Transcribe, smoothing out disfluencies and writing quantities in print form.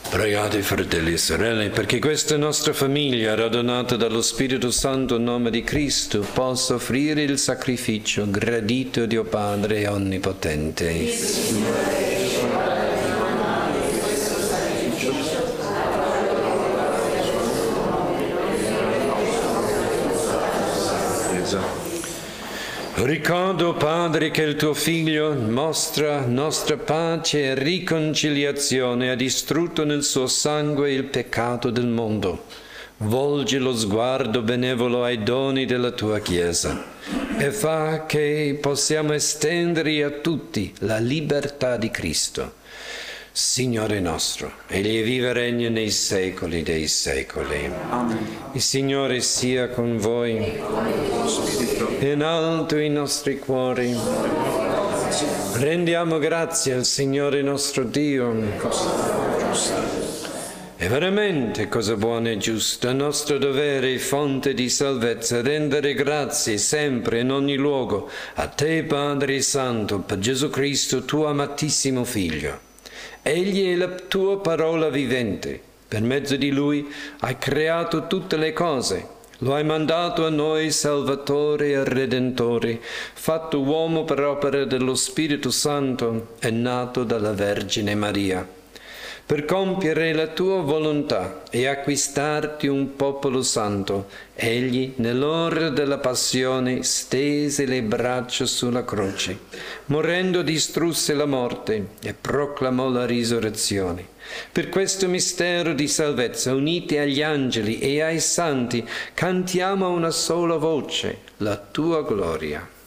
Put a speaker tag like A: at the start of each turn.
A: Pregate, fratelli e sorelle, perché questa nostra famiglia, radunata dallo Spirito Santo in nome di Cristo, possa offrire il sacrificio gradito Dio Padre Onnipotente. Ricordo, Padre, che il tuo Figlio, nostra pace e riconciliazione, ha distrutto nel suo sangue il peccato del mondo. Volgi lo sguardo benevolo ai doni della tua Chiesa e fa che possiamo estendere a tutti la libertà di Cristo. Signore nostro, Egli vive e regna nei secoli dei secoli. Amen. Il Signore sia con voi. In alto i nostri cuori. Rendiamo grazie al Signore nostro Dio. È veramente cosa buona e giusta, nostro dovere e fonte di salvezza, rendere grazie sempre in ogni luogo a Te, Padre Santo, per Gesù Cristo, tuo amatissimo Figlio. Egli è la tua parola vivente. Per mezzo di Lui hai creato tutte le cose. Lo hai mandato a noi Salvatore e Redentore, fatto uomo per opera dello Spirito Santo e nato dalla Vergine Maria, per compiere la tua volontà e acquistarti un popolo santo. Egli, nell'ora della passione, stese le braccia sulla croce. Morendo distrusse la morte e proclamò la risurrezione. Per questo mistero di salvezza, uniti agli angeli e ai santi, cantiamo a una sola voce la tua gloria.